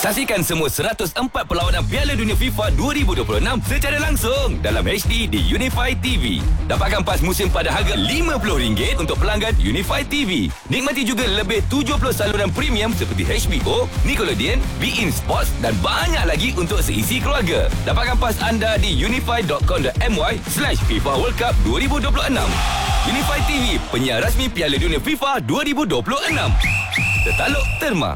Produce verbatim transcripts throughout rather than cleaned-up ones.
Saksikan semua seratus empat perlawanan Piala Dunia FIFA dua ribu dua puluh enam secara langsung dalam H D di Unify T V. Dapatkan pas musim pada harga lima puluh ringgit untuk pelanggan Unify T V. Nikmati juga lebih tujuh puluh saluran premium seperti H B O, Nickelodeon, beIN Sports dan banyak lagi untuk seisi keluarga. Dapatkan pas anda di unify dot com dot my slash FIFA World Cup dua ribu dua puluh enam. Unify T V, penyiar rasmi Piala Dunia FIFA dua ribu dua puluh enam. Tertaluk Terma.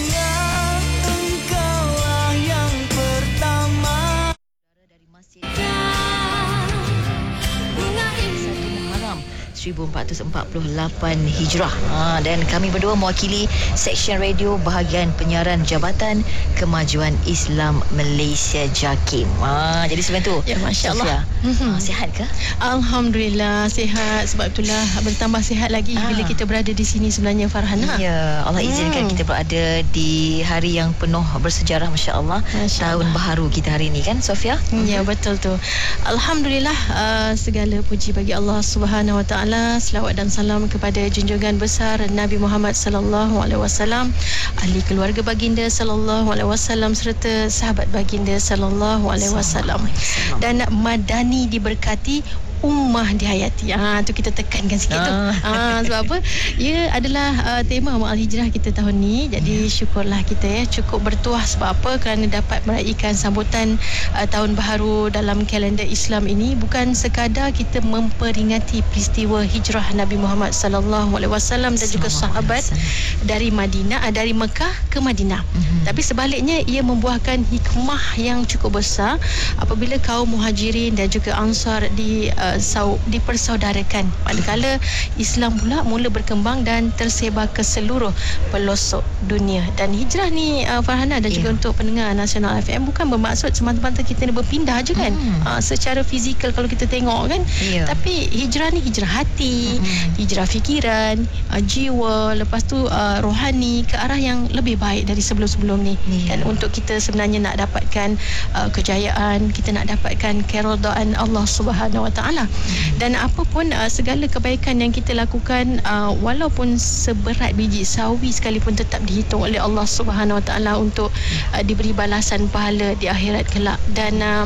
seribu empat ratus empat puluh lapan Hijrah. Ha, dan kami berdua mewakili Seksyen Radio bahagian penyiaran Jabatan Kemajuan Islam Malaysia JAKIM. Ha, jadi sebelum tu, ya, Masya Allah. Ha, sihat ke? Alhamdulillah sihat. Sebab itulah bertambah sihat lagi ha. bila kita berada di sini sebenarnya, Farhana. Ya, Allah izinkan hmm. kita berada di hari yang penuh bersejarah, Masya Allah. Masya Tahun Allah. Baharu kita hari ini kan, Sofia? Ya, betul tu. Alhamdulillah, uh, segala puji bagi Allah Subhanahu Wa Taala. Selawat dan salam kepada junjungan besar Nabi Muhammad sallallahu alaihi wasallam, ahli keluarga baginda sallallahu alaihi wasallam serta sahabat baginda sallallahu alaihi wasallam. Dan madani diberkati, ummah dihayati. Ah, tu kita tekankan sikit tu. Ah, sebab apa? Ia adalah uh, tema Ma'al Hijrah kita tahun ni. Jadi syukurlah kita ya cukup bertuah. Sebab apa? Kerana dapat meraihkan sambutan uh, tahun baharu dalam kalender Islam ini bukan sekadar kita memperingati peristiwa hijrah Nabi Muhammad sallallahu alaihi wasallam dan juga sahabat dari Madinah, uh, dari Mekah ke Madinah. Mm-hmm. Tapi sebaliknya ia membuahkan hikmah yang cukup besar apabila kaum Muhajirin dan juga Ansar di uh, Sau, dipersaudarakan. Manakala Islam pula mula berkembang dan tersebar ke seluruh pelosok dunia. Dan hijrah ni uh, Farhana dan yeah. juga untuk pendengar Nasional F M bukan bermaksud semata-mata kita ni berpindah je kan. hmm. uh, secara fizikal kalau kita tengok kan. yeah. Tapi hijrah ni hijrah hati, hmm. hijrah fikiran, uh, jiwa, lepas tu uh, rohani ke arah yang lebih baik dari sebelum-sebelum ni. yeah. Dan untuk kita sebenarnya nak dapatkan uh, kejayaan, kita nak dapatkan keredaan Allah Subhanahu Wa Taala. Dan apapun uh, segala kebaikan yang kita lakukan, uh, walaupun seberat biji sawi sekalipun tetap dihitung oleh Allah Subhanahu Wa Taala untuk uh, diberi balasan pahala di akhirat kelak. Dan uh,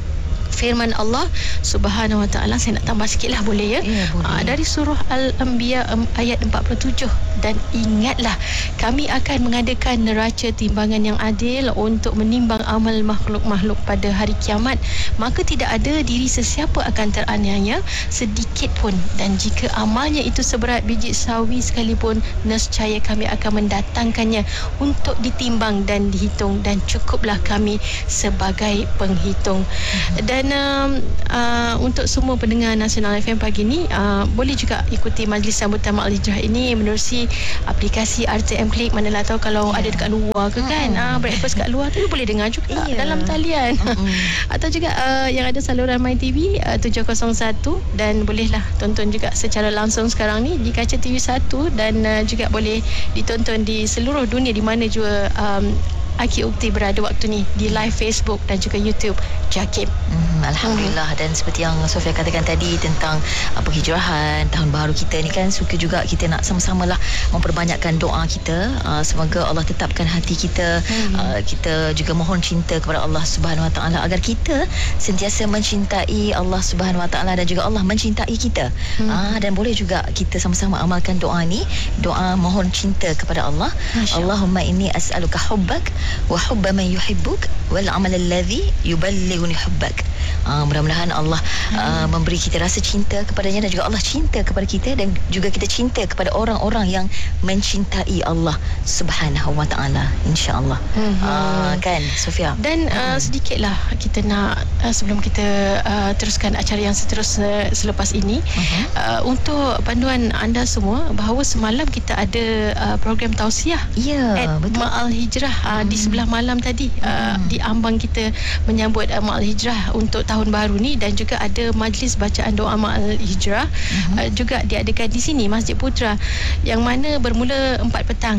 firman Allah Subhanahu Wa Taala, saya nak tambah sikit lah, boleh ya? Ya, boleh. Aa, dari surah Al-Anbiya um, ayat empat puluh tujuh. Dan ingatlah, kami akan mengadakan neraca timbangan yang adil untuk menimbang amal makhluk-makhluk pada hari kiamat. Maka tidak ada diri sesiapa akan teraniaya sedikit pun. Dan jika amalnya itu seberat biji sawi sekalipun, nescaya kami akan mendatangkannya untuk ditimbang dan dihitung. Dan cukuplah kami sebagai penghitung. Hmm. Dan Dan uh, uh, untuk semua pendengar Nasional F M pagi ni, uh, boleh juga ikuti majlis sambutan Ma'al Hijrah ini menerusi aplikasi R T M Klik. Manalah tahu kalau yeah. ada dekat luar ke kan, uh, breakfast kat luar tu boleh dengar juga yeah. dalam talian. uh-uh. Atau juga uh, yang ada saluran MyTV uh, tujuh kosong satu, dan bolehlah tonton juga secara langsung sekarang ni di kaca T V satu, dan uh, juga boleh ditonton di seluruh dunia di mana juga um, Aki Ukti berada waktu ni, di live Facebook dan juga YouTube JAKIM. Hmm, Alhamdulillah. Hmm. Dan seperti yang Sofia katakan tadi tentang uh, penghijrahan tahun baru kita ni kan, suka juga kita nak sama-sama lah memperbanyakkan doa kita. Uh, semoga Allah tetapkan hati kita. Hmm. Uh, kita juga mohon cinta kepada Allah Subhanahu Wa Taala agar kita sentiasa mencintai Allah Subhanahu Wa Taala dan juga Allah mencintai kita. Hmm. Uh, dan boleh juga kita sama-sama amalkan doa ni, doa mohon cinta kepada Allah. Allahumma inni as'aluka hubbak wa hubba man yuhibbuk wal amal alladhi yuballighuni hubbak. Uh, mudah-mudahan Allah uh, memberi kita rasa cinta kepadanya dan juga Allah cinta kepada kita, dan juga kita cinta kepada orang-orang yang mencintai Allah Subhanahu Wa Taala, insya-Allah. Mm-hmm. Uh, kan Sofia? Dan uh, sedikitlah kita nak uh, sebelum kita uh, teruskan acara yang seterusnya selepas ini, uh-huh. uh, untuk panduan anda semua bahawa semalam kita ada uh, program tausiah ya, at betul. Ma'al Hijrah uh, hmm. di sebelah malam tadi, uh, hmm. di ambang kita menyambut uh, Ma'al Hijrah untuk tahun baru ni, dan juga ada majlis bacaan doa Ma'al Hijrah uh-huh. uh, juga diadakan di sini Masjid Putra, yang mana bermula empat petang.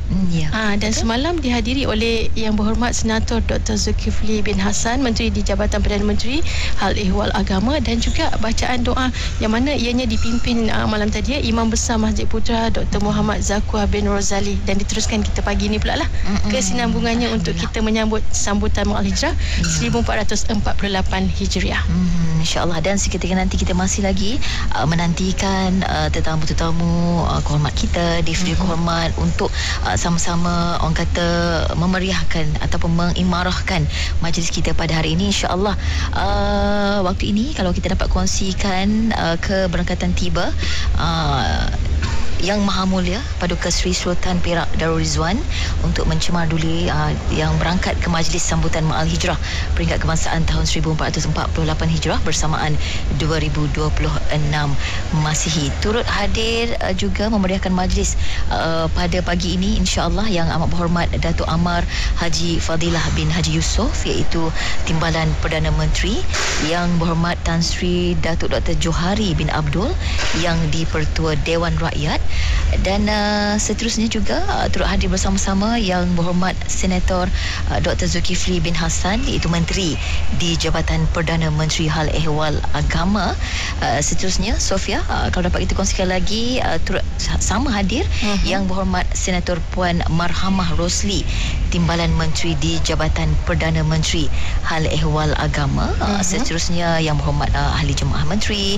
Mm, ya. Ha, dan Betul? semalam dihadiri oleh Yang Berhormat Senator Doktor Zulkifli bin Hassan, Menteri di Jabatan Perdana Menteri Hal Ehwal Agama, dan juga bacaan doa yang mana ianya dipimpin uh, malam tadi ya, Imam Besar Masjid Putra Doktor Muhammad Zakwa bin Rozali, dan diteruskan kita pagi ni pula lah Mm-mm. kesinambungannya untuk kita menyambut sambutan Mu'al Hijrah Ya. seribu empat ratus empat puluh lapan Hijriah. Hmm, InsyaAllah. Dan seketika nanti kita masih lagi uh, menantikan uh, tetamu-tetamu uh, kehormat kita, Divri mm-hmm. kehormat untuk uh, sama-sama orang kata memeriahkan ataupun mengimarahkan majlis kita pada hari ini. InsyaAllah uh, waktu ini kalau kita dapat kongsikan uh, keberangkatan tiba uh, Yang Maha Mulia Paduka Seri Sultan Perak Darul Rizwan untuk mencemar duli uh, yang berangkat ke majlis sambutan Ma'al Hijrah Peringkat Kebangsaan tahun seribu empat ratus empat puluh lapan Hijrah bersamaan dua ribu dua puluh enam Masihi. Turut hadir uh, juga memeriahkan majlis uh, pada pagi ini insya-Allah Yang Amat Berhormat Datuk Amar Haji Fadilah bin Haji Yusof, iaitu Timbalan Perdana Menteri, Yang Berhormat Tan Sri Datuk Doktor Johari bin Abdul yang di-Pertua Dewan Rakyat, dan uh, seterusnya juga uh, turut hadir bersama-sama Yang Berhormat Senator uh, Doktor Zulkifli bin Hassan, iaitu Menteri di Jabatan Perdana Menteri Hal Ehwal Agama. Uh, seterusnya Sofia, uh, kalau dapat kita kongsikan lagi, uh, turut sama hadir uh-huh. Yang Berhormat Senator Puan Marhamah Rosli, Timbalan Menteri di Jabatan Perdana Menteri Hal Ehwal Agama. uh, uh-huh. Seterusnya Yang Berhormat uh, Ahli Jemaah Menteri,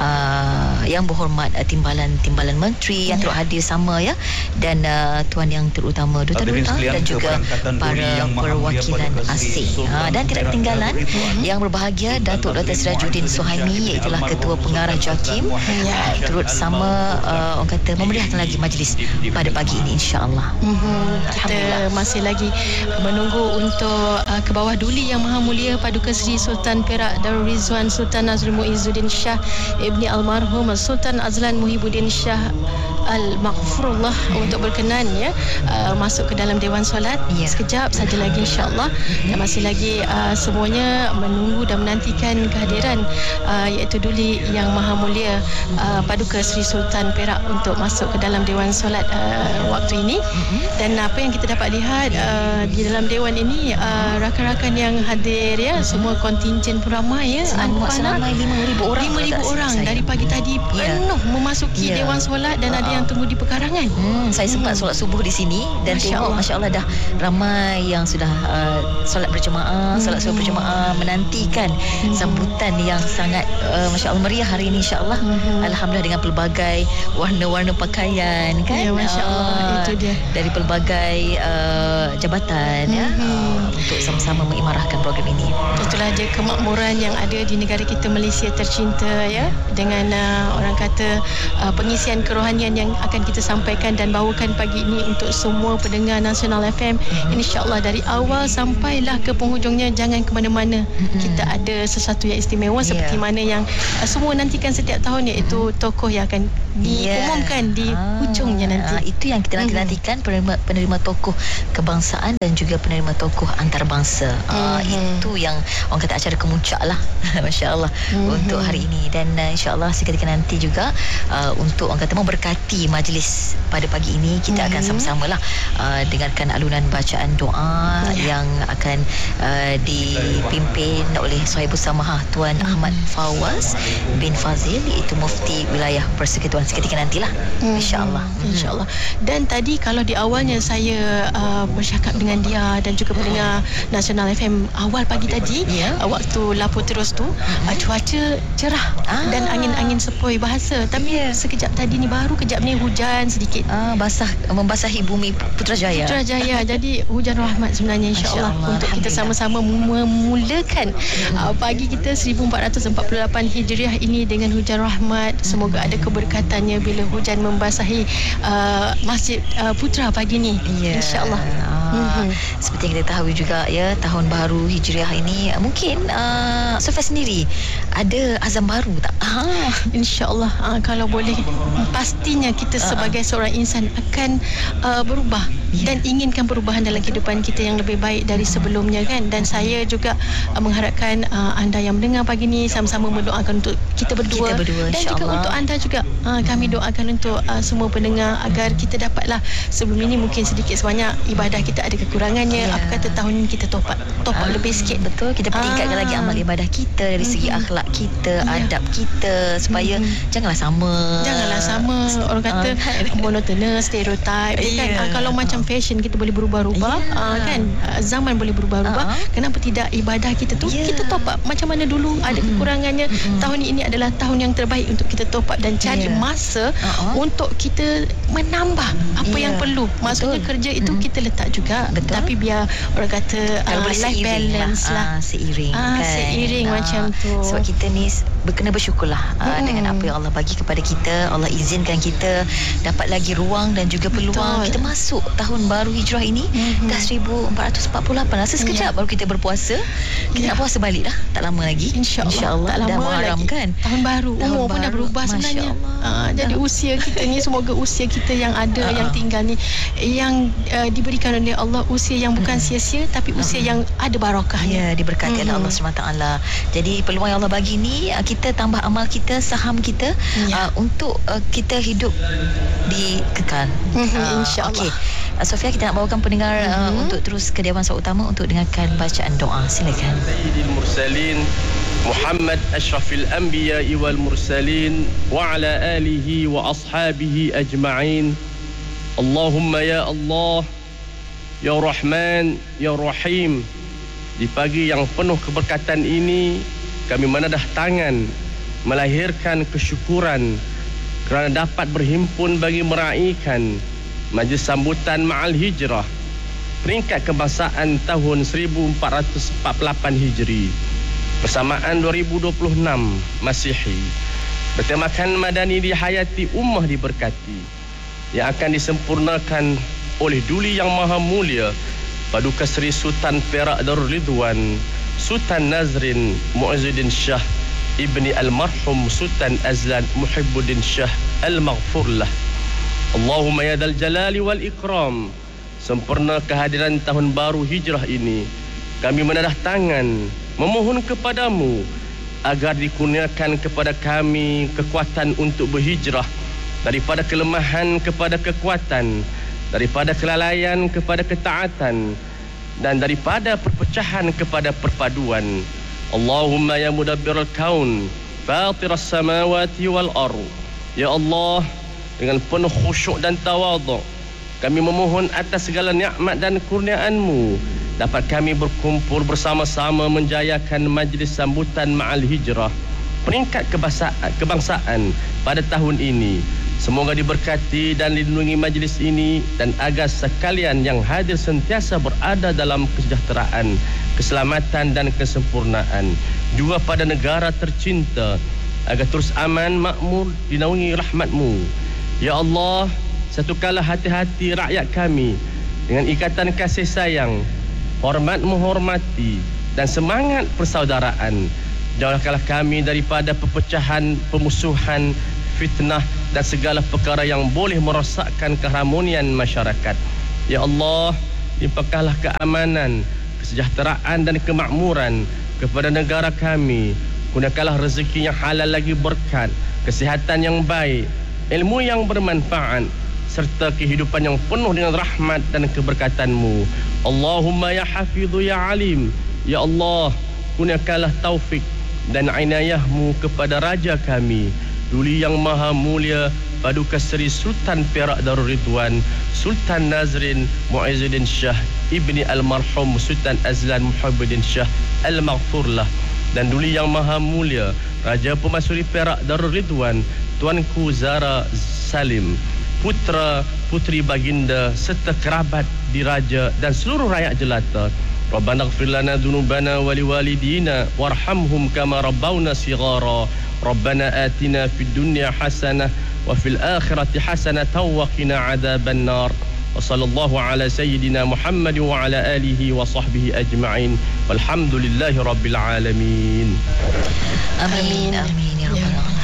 uh, Yang Berhormat uh, Timbalan-Timbalan Menteri yang turut hadir sama ya, dan uh, tuan yang terutama duta-duta dan juga para perwakilan asing. Ha, dan tidak ketinggalan uh-huh. yang berbahagia Datuk Doktor Sirajuddin Suhaimi, iaitu Ketua Pengarah JAKIM, uh, turut sama uh, orang kata memeriahkan lagi majlis pada pagi ini insya-Allah. Uh-huh. Kita masih lagi menunggu untuk uh, ke bawah duli Yang Maha Mulia Paduka Seri Sultan Perak Darul Rizwan Sultan Nazrul Muizzuddin Shah Ibni Almarhum Sultan Azlan Muhibbuddin Shah Al-Maghfurullah untuk berkenan ya uh, masuk ke dalam Dewan Solat. Yeah. Sekejap saja lagi insya-Allah. Dan masih lagi uh, semuanya menunggu dan menantikan kehadiran uh, iaitu duli Yang Maha Mulia uh, Paduka Seri Sultan Perak untuk masuk ke dalam Dewan Solat uh, waktu ini. Mm-hmm. Dan apa yang kita dapat lihat uh, di dalam dewan ini, uh, rakan-rakan yang hadir ya, semua kontinjen pun ramai ya. Selama lima ribu orang. lima ribu orang dari pagi tadi yeah. penuh memasuki yeah. Dewan Solat, dan uh-huh. ada yang tunggu di pekarangan. Hmm, saya sempat hmm. solat subuh di sini dan Masya tengok masya-Allah dah ramai yang sudah uh, solat berjemaah, hmm. solat subuh berjemaah, menantikan hmm. sambutan yang sangat uh, masya-Allah meriah hari ini insya-Allah. Hmm. Alhamdulillah, dengan pelbagai warna-warna pakaian kan. Ya, masya-Allah, uh, itu dia. Dari pelbagai uh, jabatan hmm. ya uh, untuk sama-sama mengimarahkan program ini. Itulah dia kemakmuran yang ada di negara kita Malaysia tercinta ya, dengan uh, orang kata uh, pengisian kerohanian yang akan kita sampaikan dan bawakan pagi ini untuk semua pendengar Nasional F M. Mm-hmm. InsyaAllah dari awal sampailah ke penghujungnya, jangan ke mana-mana. Mm-hmm. Kita ada sesuatu yang istimewa yeah. seperti mana yang uh, semua nantikan setiap tahun, iaitu mm-hmm. tokoh yang akan diumumkan yeah. di ah, hujungnya nanti. Ah, itu yang kita nanti-nantikan, penerima, penerima tokoh kebangsaan dan juga penerima tokoh antarabangsa. Ah, mm-hmm. Itu yang orang kata acara kemuncak lah. Masya-Allah mm-hmm. untuk hari ini. Dan uh, insya-Allah seketika nanti juga uh, untuk orang kata memberkati majlis pada pagi ini, kita mm-hmm. akan sama-sama lah uh, dengarkan alunan bacaan doa yeah. yang akan uh, dipimpin oleh Sahibus Samahah Tuan mm-hmm. Ahmad Fawaz bin Fazil, iaitu Mufti Wilayah Persekutuan. Seketika nantilah mm-hmm. insya-Allah. Mm-hmm. Insya-Allah. Dan tadi kalau di awalnya saya uh, bercakap dengan dia dan juga pendengar mm-hmm. Nasional F M awal pagi tadi yeah. uh, waktu lapor terus tu mm-hmm. uh, cuaca cerah ah. dan angin-angin sepoi bahasa, tapi yeah. sekejap tadi ni baru kejap ni hujan sedikit. Ah, basah, membasahi bumi Putrajaya. Putrajaya. Jadi hujan rahmat sebenarnya insya-Allah untuk kita sama-sama memulakan uh, pagi kita seribu empat ratus empat puluh lapan Hijriah ini dengan hujan rahmat. Semoga ada keberkatannya bila hujan membasahi uh, Masjid uh, Putra pagi ni. Yeah. Insya-Allah. Ah, mm-hmm. Seperti yang kita tahu juga ya, tahun baru Hijriah ini mungkin uh, Sofia sendiri ada azam baru tak? Ah, insya-Allah uh, kalau boleh pastinya kita uh-huh. sebagai seorang insan akan uh, berubah yeah. dan inginkan perubahan dalam kehidupan kita yang lebih baik dari sebelumnya kan. Dan saya juga uh, mengharapkan uh, anda yang mendengar pagi ni sama-sama mendoakan untuk kita berdua, kita berdua dan juga untuk anda juga uh, kami doakan untuk uh, semua pendengar agar kita dapatlah sebelum ini mungkin sedikit sebanyak ibadah kita ada kekurangannya, yeah. apa kata tahun ini kita top up top up uh, lebih sikit, betul, kita tingkatkan uh, lagi amal ibadah kita dari segi uh, akhlak kita, yeah. adab kita, supaya uh, janganlah sama janganlah sama orang kata uh, monotonous, stereotype yeah. kan. Uh, kalau macam fashion kita boleh berubah-ubah, yeah. uh, kan uh, zaman boleh berubah-ubah, uh-huh. kenapa tidak ibadah kita tu yeah. kita top up macam mana dulu ada kekurangannya, mm-hmm. tahun ini adalah tahun yang terbaik untuk kita top up dan cari yeah. masa uh-huh. untuk kita menambah apa yeah. yang perlu. Maksudnya betul. Kerja itu mm-hmm. kita letak juga, betul. Tapi biar orang kata uh, life balance lah, lah. Uh, seiring uh, kan seiring uh, macam tu. Sebab kita ni kena bersyukurlah uh, mm. dengan apa yang Allah bagi kepada kita. Allah izinkan kita dapat lagi ruang dan juga peluang. Betul. Kita masuk tahun baru Hijrah ini mm-hmm. dah seribu empat ratus empat puluh lapan. Rasa sekejap yeah. baru kita berpuasa. Kita yeah. nak puasa balik dah, tak lama lagi. InsyaAllah, InsyaAllah tak lama dah Muharram lagi. Kan tahun baru tahun umur baru. Pun dah berubah sebenarnya. Uh, jadi usia kita ni, semoga usia kita yang ada uh-huh. yang tinggal ni yang uh, diberikan oleh Allah usia yang bukan uh-huh. sia-sia, tapi usia uh-huh. yang ada barakahnya. Ya, diberkati uh-huh. Allah subhanahu wa taala. Jadi peluang yang Allah bagi ni, uh, kita tambah amal kita, saham kita yeah. uh, untuk uh, kita hidup di kekal. Uh-huh. Uh, InsyaAllah. Okey. Uh, Sofia, kita nak bawakan pendengar uh, uh-huh. untuk terus ke Dewan Saat Utama untuk dengarkan bacaan doa. Silakan. Sayyidil Mursalin Muhammad Ashrafil Anbiya wal Mursalin wa ala alihi wa ashabihi ajma'in. Allahumma ya Allah, ya Rahman, ya Rahim. Di pagi yang penuh keberkatan ini, kami menadah tangan melahirkan kesyukuran kerana dapat berhimpun bagi meraihkan majlis sambutan Ma'al Hijrah peringkat kebangsaan tahun seribu empat ratus empat puluh lapan Hijri bersamaan dua ribu dua puluh enam Masihi, bertemakan Madani dihayati, ummah diberkati, yang akan disempurnakan oleh Duli Yang Maha Mulia Paduka Seri Sultan Perak Darul Ridwan Sultan Nazrin Mu'izzuddin Shah Ibni Almarhum Sultan Azlan Muhibbuddin Shah Al-Maghfurlah. Allahumma ya dal jalali wal ikram, sempurna kehadiran tahun baru Hijrah ini, kami menadah tangan memohon kepadamu agar dikurniakan kepada kami kekuatan untuk berhijrah, daripada kelemahan kepada kekuatan, daripada kelalaian kepada ketaatan, dan daripada perpecahan kepada perpaduan. Allahumma ya mudabbir al-kaun fatir as-samawati wal ardh. Ya Allah, dengan penuh khusyuk dan tawaduk, kami memohon atas segala nikmat dan kurniaan-Mu dapat kami berkumpul bersama-sama menjayakan majlis sambutan Ma'al Hijrah peringkat kebangsaan, kebangsaan pada tahun ini. Semoga diberkati dan dilindungi majlis ini, dan agar sekalian yang hadir sentiasa berada dalam kesejahteraan, keselamatan dan kesempurnaan. Juga pada negara tercinta, agar terus aman, makmur, dinaungi rahmat-Mu. Ya Allah, satukanlah hati-hati rakyat kami dengan ikatan kasih sayang, hormat menghormati dan semangat persaudaraan. Jauhkanlah kami daripada perpecahan, pemusuhan, fitnah dan segala perkara yang boleh merosakkan keharmonian masyarakat. Ya Allah, limpahkanlah keamanan, kesejahteraan dan kemakmuran kepada negara kami. Gunakanlah rezeki yang halal lagi berkat, kesihatan yang baik, ilmu yang bermanfaat, serta kehidupan yang penuh dengan rahmat dan keberkatan-Mu. Allahumma ya Hafidhu ya Alim. Ya Allah, kurniakanlah taufik dan inayah-Mu kepada Raja kami, Duli Yang Maha Mulia Paduka Seri Sultan Perak Darul Ridwan Sultan Nazrin Mu'izzuddin Shah Ibni Almarhum Sultan Azlan Muhibbuddin Shah Al-Maghfurlah, dan Duli Yang Maha Mulia Raja Pemaisuri Perak Darul Ridwan Tuanku Zara Salim, putra putri baginda serta kerabat diraja dan seluruh rakyat jelata. Rabbana ighfir lana dhunubana wa liwalidina warhamhum kama rabbawna shighara. Rabbana atina fid dunya hasanah wa fil akhirati hasanatan wa qina adzaban nar. Wa sallallahu ala sayyidina Muhammad wa ala alihi wa sahbihi ajma'in. Walhamdulillahi rabbil alamin. Amin. Amin ya rabbal alamin.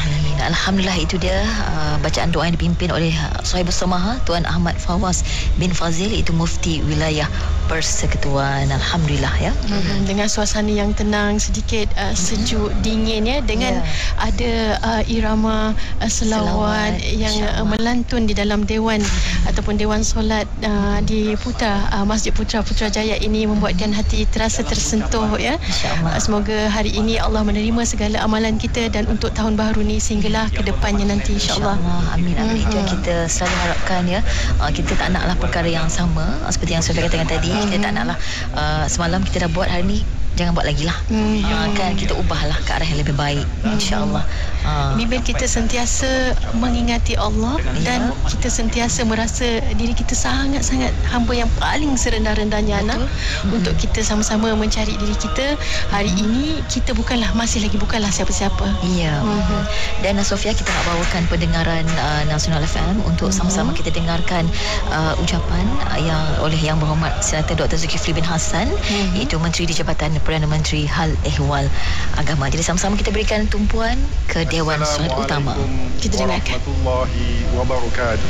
Alhamdulillah, itu dia uh, bacaan doa yang dipimpin oleh Sahibus Samaha Tuan Ahmad Fawaz bin Fazil, itu Mufti Wilayah Persekutuan. Alhamdulillah ya. Hmm, dengan suasana yang tenang, sedikit uh, sejuk, dingin ya, dengan yeah. ada uh, irama uh, selawat, selawat yang uh, melantun di dalam dewan ataupun dewan solat uh, di Putra uh, Masjid Putra Putrajaya ini membuatkan hati terasa tersentuh ya. Uh, semoga hari ini Allah menerima segala amalan kita dan untuk tahun baru ni sehinggalah ke depannya nanti, insya-Allah. Insya amin amin. Mm-hmm. Itu yang kita selalu harapkan ya. Uh, kita tak naklah perkara yang sama uh, seperti yang saya katakan tadi. Mm-hmm. Kita tak naklah uh, semalam kita dah buat, hari ni jangan buat lagi lah. Hmm. Uh, kan kita ubahlah ke arah yang lebih baik, hmm. insya-Allah. Uh. Bimbing kita sentiasa mengingati Allah dan ya. kita sentiasa merasa diri kita sangat-sangat hamba yang paling serendah-rendahnya anak hmm. untuk kita sama-sama mencari diri kita. Hari hmm. ini kita bukanlah, masih lagi bukanlah siapa-siapa. Ya. Hmm. Dan Sofia, kita nak bawakan pendengaran uh, Nasional F M untuk hmm. sama-sama kita dengarkan uh, ucapan uh, yang oleh Yang Berhormat Senator Doktor Zulkifli bin Hassan, hmm. iaitu Menteri di Jabatan Perdana Menteri Hal Ehwal Agama. Jadi sama-sama kita berikan tumpuan ke Dewan Solat Utama. Kita dengarkan. Warahmatullahi wabarakatuh.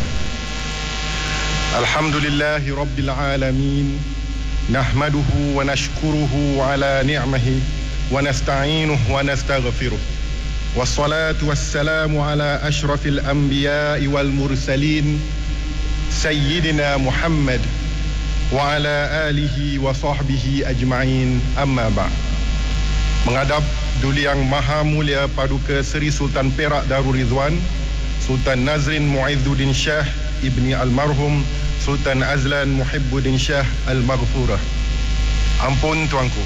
Alhamdulillahi Rabbil Alamin. Nahmaduhu wa nashkuruhu ala ni'mahi wa nasta'inuhu wa nastaghfiruh. Wassalatu wassalamu ala ashrafil anbiya'i wal mursalin Sayyidina Muhammad wa ala alihi wa sahbihi ajma'in, amma ba'd. Menghadap Duli Yang Maha Mulia Paduka Seri Sultan Perak Darul Ridwan Sultan Nazrin Muizzuddin Shah Ibni Almarhum Sultan Azlan Muhibbuddin Shah Al-Maghfurah. Ampun tuanku,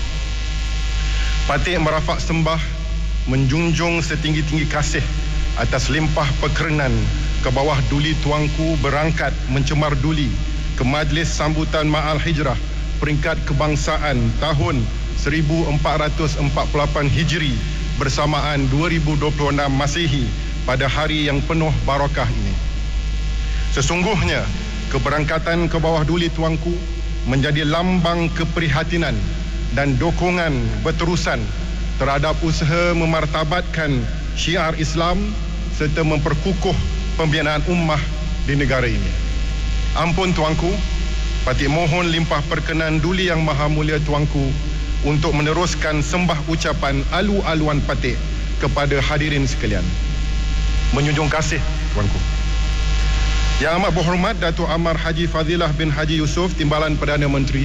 patih merafak sembah, menjunjung setinggi-tinggi kasih atas limpah perkerenan ke bawah duli tuanku berangkat mencemar duli ke Majlis Sambutan Ma'al Hijrah Peringkat Kebangsaan tahun seribu empat ratus empat puluh lapan Hijri bersamaan dua ribu dua puluh enam Masihi pada hari yang penuh barakah ini. Sesungguhnya keberangkatan ke bawah duli tuanku menjadi lambang keprihatinan dan dukungan berterusan terhadap usaha memartabatkan syiar Islam serta memperkukuh pembinaan ummah di negara ini. Ampun tuanku, patih mohon limpah perkenan Duli Yang Maha Mulia tuanku untuk meneruskan sembah ucapan alu-aluan patih kepada hadirin sekalian. Menjunjung kasih tuanku. Yang amat berhormat Datuk Amar Haji Fadilah bin Haji Yusof, Timbalan Perdana Menteri.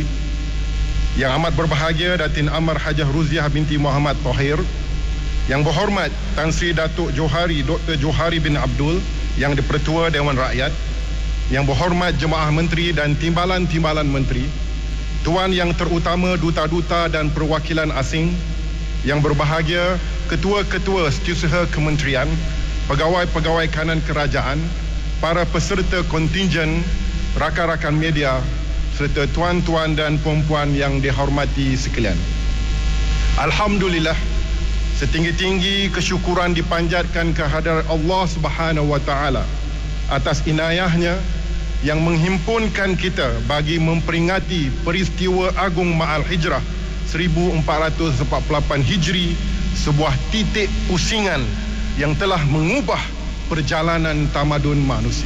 Yang amat berbahagia Datin Amar Hajah Ruziah binti Muhammad Tahir. Yang berhormat Tan Sri Datuk Johari Doktor Johari bin Abdul, Yang di-Pertua Dewan Rakyat. Yang berhormat Jemaah Menteri dan Timbalan-Timbalan Menteri, Tuan Yang Terutama Duta-Duta dan Perwakilan Asing, yang berbahagia Ketua-Ketua Setiausaha Kementerian, Pegawai-Pegawai Kanan Kerajaan, para peserta kontingen, rakan-rakan media, serta tuan-tuan dan puan-puan yang dihormati sekalian. Alhamdulillah, setinggi-tinggi kesyukuran dipanjatkan kehadirat Allah Subhanahu wa taala atas inayahnya yang menghimpunkan kita bagi memperingati peristiwa agung Ma'al Hijrah seribu empat ratus empat puluh lapan Hijri, sebuah titik pusingan yang telah mengubah perjalanan tamadun manusia.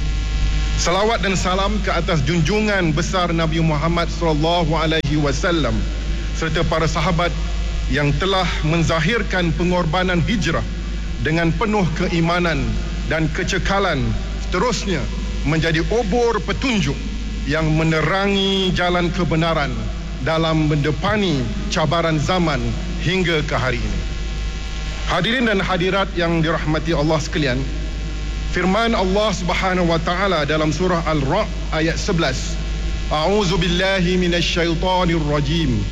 Salawat dan salam ke atas junjungan besar Nabi Muhammad sallallahu alaihi wasallam serta para sahabat yang telah menzahirkan pengorbanan hijrah dengan penuh keimanan dan kecekalan, seterusnya menjadi obor petunjuk yang menerangi jalan kebenaran dalam mendepani cabaran zaman hingga ke hari ini. Hadirin dan hadirat yang dirahmati Allah sekalian, firman Allah Subhanahu wa taala dalam surah Al-Ra' ayat sebelas, A'udzu billahi minasyaitonir rajim.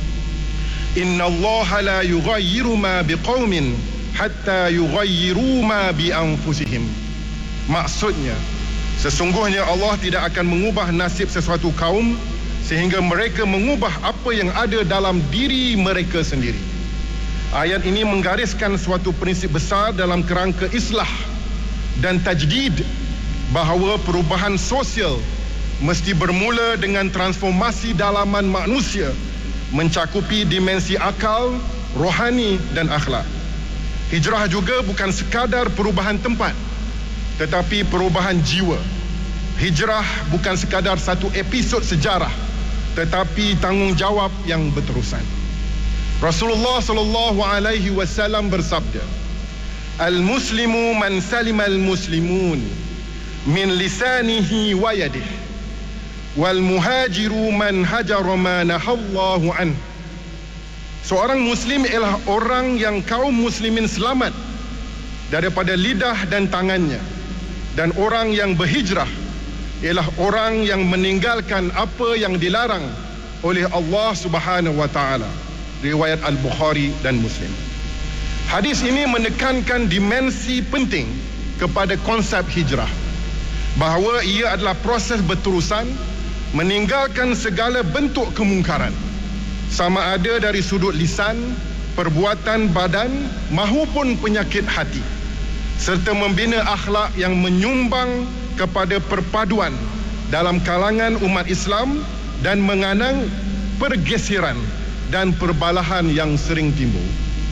Innallaha la yughayyiru ma biqaumin hatta yughayyiru ma bi anfusihim. Maksudnya, sesungguhnya Allah tidak akan mengubah nasib sesuatu kaum sehingga mereka mengubah apa yang ada dalam diri mereka sendiri. Ayat ini menggariskan suatu prinsip besar dalam kerangka islah dan tajdid, bahawa perubahan sosial mesti bermula dengan transformasi dalaman manusia mencakupi dimensi akal, rohani dan akhlak. Hijrah juga bukan sekadar perubahan tempat, tetapi perubahan jiwa. Hijrah bukan sekadar satu episod sejarah, tetapi tanggungjawab yang berterusan. Rasulullah sallallahu alaihi wasallam bersabda, "Al-muslimu man salima al-muslimun min lisanihi wa yadihi, wal muhajiru man hajara ma nahallahu an." Seorang muslim ialah orang yang kaum muslimin selamat daripada lidah dan tangannya, dan orang yang berhijrah ialah orang yang meninggalkan apa yang dilarang oleh Allah Subhanahu wa taala. Riwayat Al-Bukhari dan Muslim. Hadis ini menekankan dimensi penting kepada konsep hijrah, bahawa ia adalah proses berterusan meninggalkan segala bentuk kemungkaran, sama ada dari sudut lisan, perbuatan badan maupun penyakit hati, serta membina akhlak yang menyumbang kepada perpaduan dalam kalangan umat Islam dan menganang pergeseran dan perbalahan yang sering timbul.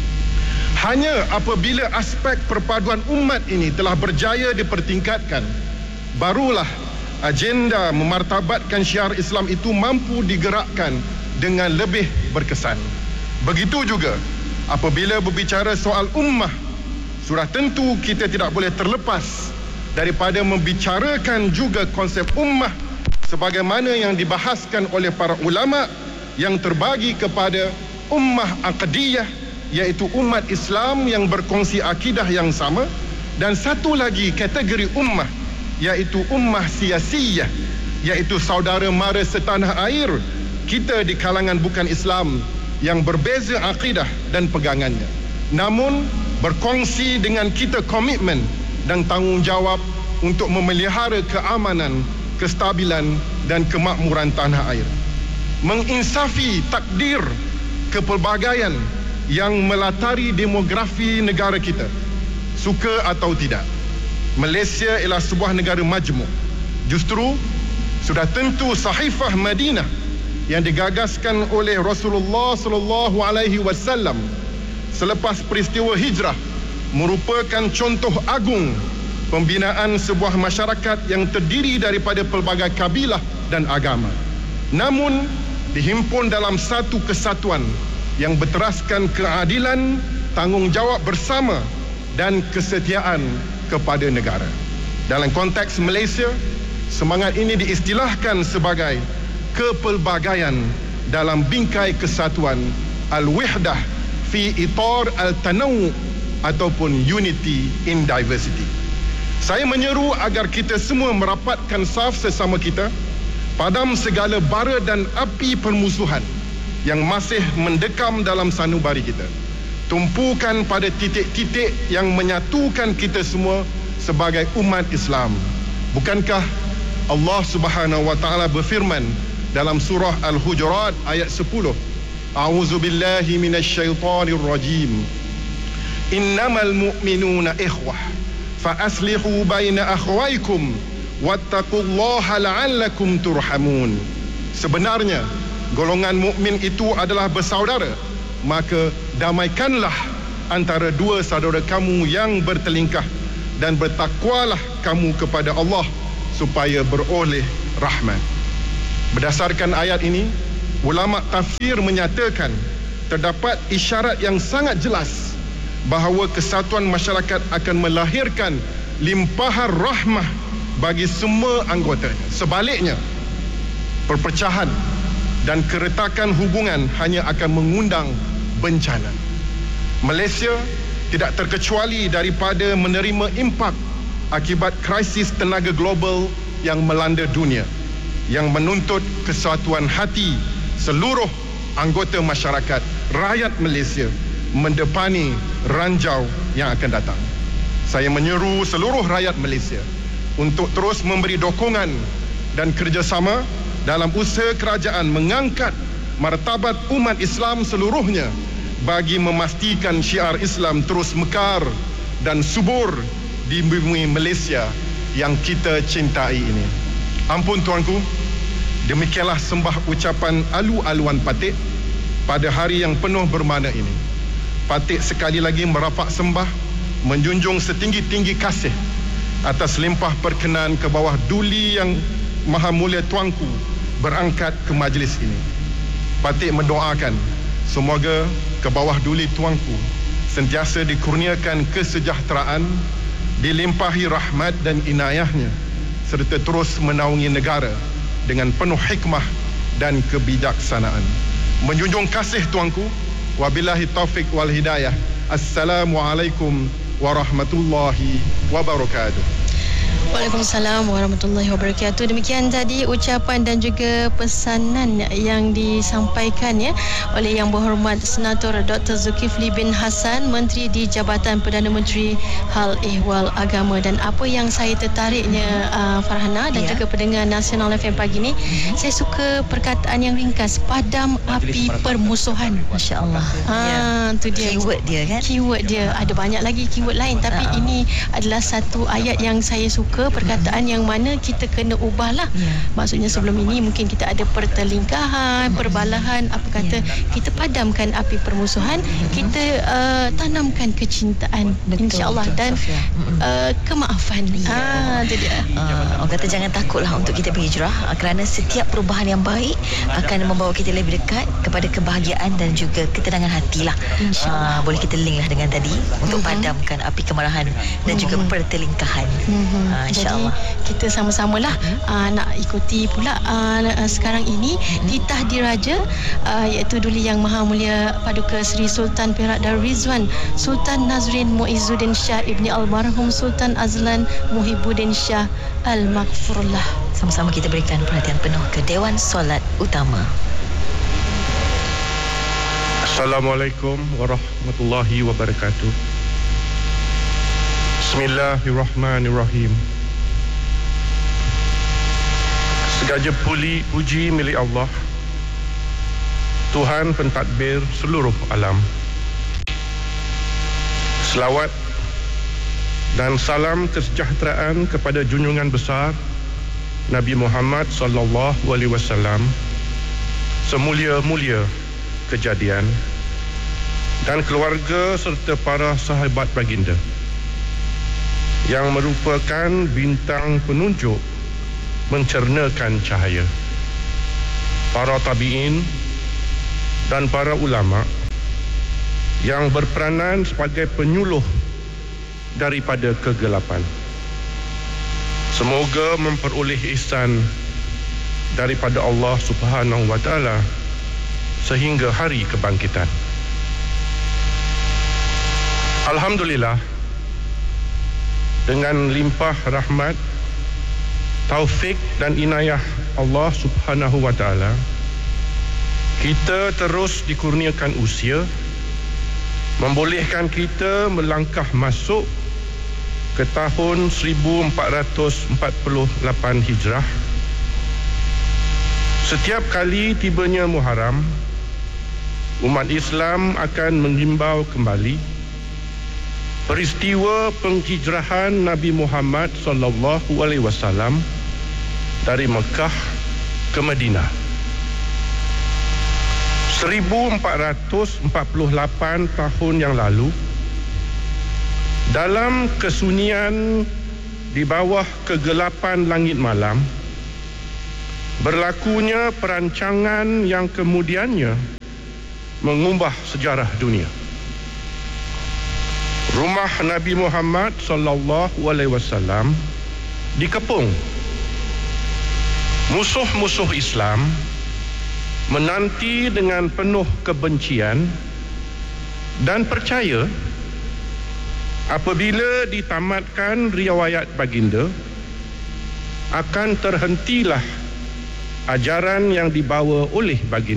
Hanya apabila aspek perpaduan umat ini telah berjaya dipertingkatkan, barulah agenda memartabatkan syiar Islam itu mampu digerakkan dengan lebih berkesan. Begitu juga apabila berbicara soal ummah, sudah tentu kita tidak boleh terlepas daripada membicarakan juga konsep ummah sebagaimana yang dibahaskan oleh para ulama, yang terbagi kepada ummah aqdiyah, iaitu umat Islam yang berkongsi akidah yang sama, dan satu lagi kategori ummah, iaitu ummah siasiyah, iaitu saudara mara setanah air kita di kalangan bukan Islam yang berbeza akidah dan pegangannya, namun berkongsi dengan kita komitmen dan tanggungjawab untuk memelihara keamanan, kestabilan dan kemakmuran tanah air, menginsafi takdir kepelbagaian yang melatari demografi negara kita, suka atau tidak. Malaysia ialah sebuah negara majmuk. Justru sudah tentu Sahifah Madinah yang digagaskan oleh Rasulullah sallallahu alaihi wasallam selepas peristiwa hijrah merupakan contoh agung pembinaan sebuah masyarakat yang terdiri daripada pelbagai kabilah dan agama, namun dihimpun dalam satu kesatuan yang berteraskan keadilan, tanggungjawab bersama dan kesetiaan kepada negara. Dalam konteks Malaysia, semangat ini diistilahkan sebagai kepelbagaian dalam bingkai kesatuan, al-wihdah fi itar al-tanawu, ataupun unity in diversity. Saya menyeru agar kita semua merapatkan saf sesama kita, padam segala bara dan api permusuhan yang masih mendekam dalam sanubari kita, tumpukan pada titik-titik yang menyatukan kita semua sebagai umat Islam. Bukankah Allah Subhanahu wa taala berfirman dalam surah Al-Hujurat ayat sepuluh, A'udzubillahi minasyaitonir rajim, innamal mu'minuna ikhwah fa aslihu baina akhwaykum wattaqullaha la'allakum turhamun. Sebenarnya golongan mukmin itu adalah bersaudara, maka damaikanlah antara dua saudara kamu yang bertelingkah, dan bertakwalah kamu kepada Allah supaya beroleh rahmat. Berdasarkan ayat ini, ulama tafsir menyatakan terdapat isyarat yang sangat jelas bahawa kesatuan masyarakat akan melahirkan limpahan rahmah bagi semua anggotanya. Sebaliknya, perpecahan dan keretakan hubungan hanya akan mengundang bencana. Malaysia tidak terkecuali daripada menerima impak akibat krisis tenaga global yang melanda dunia, yang menuntut kesatuan hati seluruh anggota masyarakat rakyat Malaysia mendepani ranjau yang akan datang. Saya menyeru seluruh rakyat Malaysia untuk terus memberi dokongan dan kerjasama dalam usaha kerajaan mengangkat martabat umat Islam seluruhnya bagi memastikan syiar Islam terus mekar dan subur di bumi Malaysia yang kita cintai ini. Ampun tuanku, demikianlah sembah ucapan alu-aluan patik pada hari yang penuh bermakna ini. patut sekali lagi merafak sembah, menjunjung setinggi-tinggi kasih atas limpah perkenan ke bawah duli yang maha mulia tuanku berangkat ke majlis ini. Patut mendoakan semoga ke bawah duli tuanku sentiasa dikurniakan kesejahteraan, dilimpahi rahmat dan inayahnya, serta terus menaungi negara dengan penuh hikmah dan kebijaksanaan. Menjunjung kasih tuanku, wabillahi taufik wal hidayah. Assalamualaikum warahmatullahi wabarakatuh. Waalaikumsalam warahmatullahi wabarakatuh. Demikian tadi ucapan dan juga pesanan yang disampaikan ya oleh Yang Berhormat Senator Doktor Zulkifli bin Hassan, Menteri di Jabatan Perdana Menteri Hal Ehwal Agama. Dan apa yang saya tertariknya uh, Farhana dan ya. juga pendengar Nasional F M pagi ni, saya suka perkataan yang ringkas, padam api permusuhan. Masya-Allah. Ah, tu dia keyword dia kan. Keyword dia ada banyak lagi keyword lain, tapi uh-huh. ini adalah satu ayat yang saya suka, perkataan yang mana kita kena ubahlah. Yeah. Maksudnya sebelum ini mungkin kita ada pertelingkahan, perbalahan, apa kata, yeah. kita padamkan api permusuhan, mm-hmm. kita uh, tanamkan kecintaan, insya-Allah, dan uh, kemaafan. Yeah. Ah, itu dia. Uh, orang kata jangan takutlah untuk kita berhijrah, kerana setiap perubahan yang baik akan membawa kita lebih dekat kepada kebahagiaan dan juga ketenangan hatilah. Uh, boleh kita linklah dengan tadi untuk mm-hmm. padamkan api kemarahan dan mm-hmm. juga pertelingkahan. Mm-hmm. Uh, InsyaAllah. Jadi kita sama-samalah hmm. uh, nak ikuti pula uh, sekarang ini hmm. titah diraja uh, iaitu Duli Yang Maha Mulia Paduka Seri Sultan Perak Darul Rizwan Sultan Nazrin Muizzuddin Shah Ibni Almarhum Sultan Azlan Muhibbuddin Shah Al-Maghfurullah. Sama-sama kita berikan perhatian penuh ke Dewan Solat Utama. Assalamualaikum warahmatullahi wabarakatuh. Bismillahirrahmanirrahim. Segala puli puji milik Allah, Tuhan pentadbir seluruh alam. Selawat dan salam kesejahteraan kepada junjungan besar Nabi Muhammad sallallahu alaihi wasallam, semulia-mulia kejadian, dan keluarga serta para sahabat baginda yang merupakan bintang penunjuk mencernakan cahaya, para tabi'in dan para ulama yang berperanan sebagai penyuluh daripada kegelapan. Semoga memperoleh ihsan daripada Allah Subhanahu wa taala sehingga hari kebangkitan. Alhamdulillah, dengan limpah rahmat, taufik dan inayah Allah Subhanahu wa taala, kita terus dikurniakan usia, membolehkan kita melangkah masuk ke tahun seribu empat ratus empat puluh lapan Hijrah. Setiap kali tibanya Muharram, umat Islam akan mengimbau kembali peristiwa penghijrahan Nabi Muhammad sallallahu alaihi wasallam dari Mekah ke Madinah. seribu empat ratus empat puluh lapan tahun yang lalu, dalam kesunyian di bawah kegelapan langit malam, berlakunya perancangan yang kemudiannya mengubah sejarah dunia. Rumah Nabi Muhammad sallallahu alaihi wasallam dikepung. Musuh-musuh Islam menanti dengan penuh kebencian dan percaya apabila ditamatkan riwayat baginda, akan terhentilah ajaran yang dibawa oleh baginda.